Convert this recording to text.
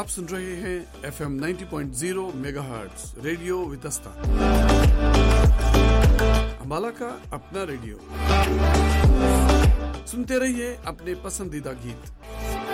आप सुन रहे हैं FM 90.0 megahertz radio Vitasta, Ambala का अपना रेडियो। सुनते रहिए अपने पसंदीदा गीत।